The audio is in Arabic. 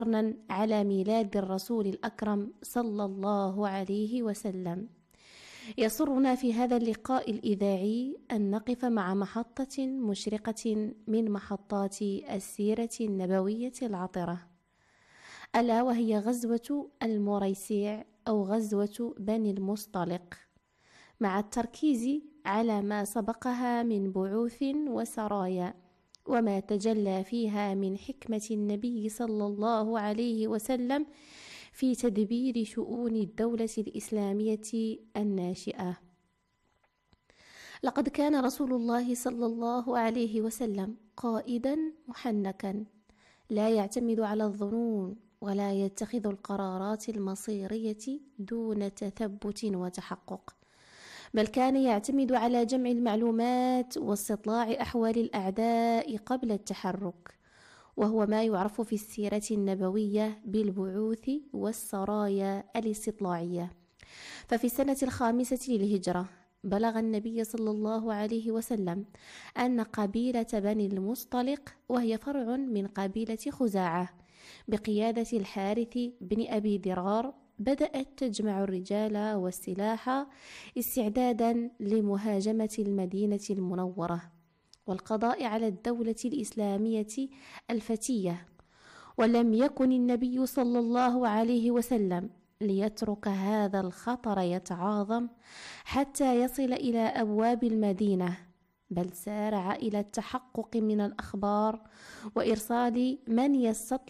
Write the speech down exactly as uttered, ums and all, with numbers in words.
قرنا على ميلاد الرسول الأكرم صلى الله عليه وسلم. يسرنا في هذا اللقاء الإذاعي أن نقف مع محطة مشرقة من محطات السيرة النبوية العطرة، ألا وهي غزوة المريسيع أو غزوة بني المصطلق، مع التركيز على ما سبقها من بعوث وسرايا وما تجلى فيها من حكمة النبي صلى الله عليه وسلم في تدبير شؤون الدولة الإسلامية الناشئة. لقد كان رسول الله صلى الله عليه وسلم قائدا محنكا لا يعتمد على الظنون ولا يتخذ القرارات المصيرية دون تثبت وتحقق، بل كان يعتمد على جمع المعلومات واستطلاع أحوال الأعداء قبل التحرك، وهو ما يعرف في السيرة النبوية بالبعوث والسرايا الاستطلاعية. ففي السنة الخامسة للهجرة بلغ النبي صلى الله عليه وسلم أن قبيلة بني المصطلق، وهي فرع من قبيلة خزاعة بقيادة الحارث بن أبي ضرار، بدأت تجمع الرجال والسلاح استعدادا لمهاجمة المدينة المنورة والقضاء على الدولة الإسلامية الفتية. ولم يكن النبي صلى الله عليه وسلم ليترك هذا الخطر يتعاظم حتى يصل إلى أبواب المدينة، بل سارع إلى التحقق من الأخبار وإرسال من يستطلع